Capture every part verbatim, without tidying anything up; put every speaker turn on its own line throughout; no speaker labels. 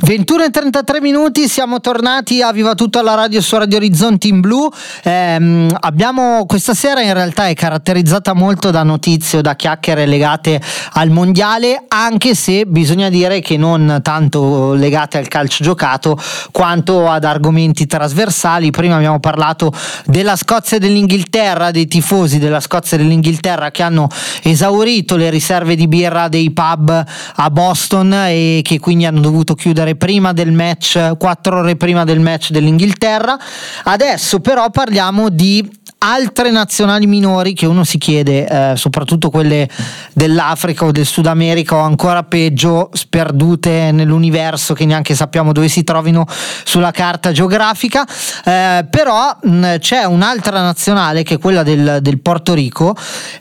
ventuno e trentatré minuti, siamo tornati a Viva Tutto alla radio su Radio Orizzonti in Blu. Eh, abbiamo questa sera in realtà è caratterizzata molto da notizie o da chiacchiere legate al mondiale, anche se bisogna dire che non tanto legate al calcio giocato quanto ad argomenti trasversali. Prima abbiamo parlato della Scozia e dell'Inghilterra, dei tifosi della Scozia e dell'Inghilterra che hanno esaurito le riserve di birra dei pub a Boston e che quindi hanno dovuto chiudere prima del match, quattro ore prima del match dell'Inghilterra. Adesso però parliamo di altre nazionali minori che uno si chiede, eh, soprattutto quelle dell'Africa o del Sud America o ancora peggio sperdute nell'universo che neanche sappiamo dove si trovino sulla carta geografica, eh, però mh, c'è un'altra nazionale che è quella del, del Porto Rico,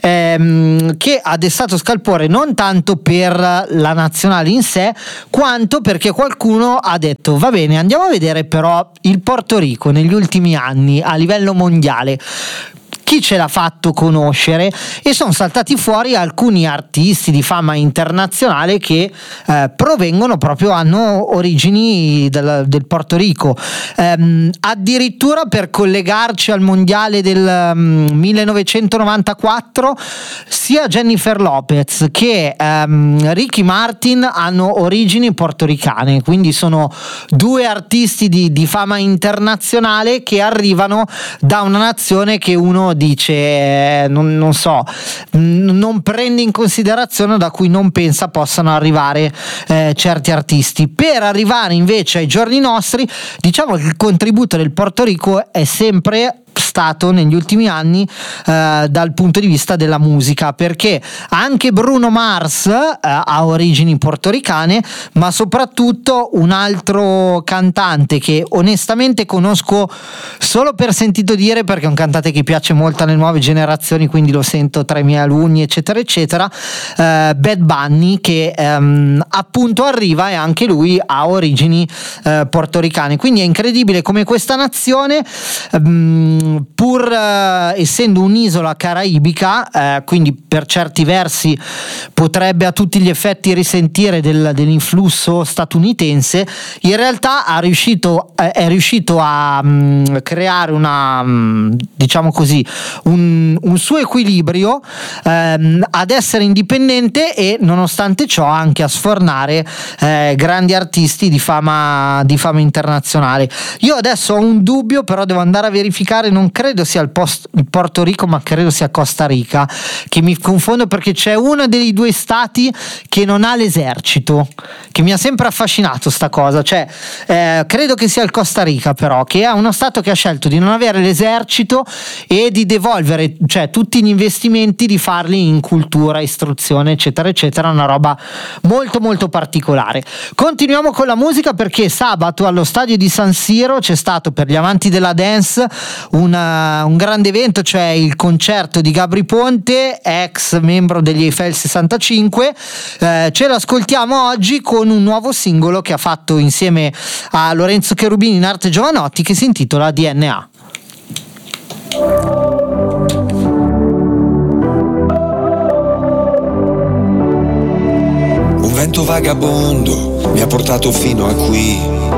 ehm, che ha destato scalpore non tanto per la nazionale in sé quanto perché qualcuno ha detto va bene, andiamo a vedere però il Porto Rico negli ultimi anni a livello mondiale chi ce l'ha fatto conoscere, e sono saltati fuori alcuni artisti di fama internazionale che eh, provengono proprio, hanno origini del, del Porto Rico, ehm, addirittura per collegarci al mondiale del um, millenovecentonovantaquattro sia Jennifer Lopez che um, Ricky Martin hanno origini portoricane, quindi sono due artisti di, di fama internazionale che arrivano da una nazione che uno dice eh, non, non so n- non prende in considerazione, da cui non pensa possano arrivare eh, certi artisti. Per arrivare invece ai giorni nostri, diciamo che il contributo del Porto Rico è sempre stato negli ultimi anni eh, dal punto di vista della musica, perché anche Bruno Mars eh, ha origini portoricane, ma soprattutto un altro cantante che onestamente conosco solo per sentito dire, perché è un cantante che piace molto alle nuove generazioni, quindi lo sento tra i miei alunni eccetera eccetera, eh, Bad Bunny, che ehm, appunto arriva e anche lui ha origini eh, portoricane, quindi è incredibile come questa nazione ehm, pur eh, essendo un'isola caraibica, eh, quindi per certi versi potrebbe a tutti gli effetti risentire del, dell'influsso statunitense, in realtà ha riuscito, eh, è riuscito a mh, creare una mh, diciamo così un, un suo equilibrio, ehm, ad essere indipendente e nonostante ciò anche a sfornare eh, grandi artisti di fama, di fama internazionale. Io adesso ho un dubbio, però devo andare a verificare, non credo sia il, post, il Porto Rico, ma credo sia Costa Rica, che mi confondo perché c'è uno dei due stati che non ha l'esercito, che mi ha sempre affascinato sta cosa, cioè eh, credo che sia il Costa Rica, però che è uno stato che ha scelto di non avere l'esercito e di devolvere, cioè tutti gli investimenti di farli in cultura, istruzione eccetera eccetera, una roba molto molto particolare. Continuiamo con la musica, perché sabato allo stadio di San Siro c'è stato per gli amanti della dance una un grande evento, cioè il concerto di Gabry Ponte, ex membro degli Eiffel sessantacinque. Eh, ce l'ascoltiamo oggi con un nuovo singolo che ha fatto insieme a Lorenzo Cherubini in arte Giovanotti, che si intitola D N A.
Un vento vagabondo mi ha portato fino a qui,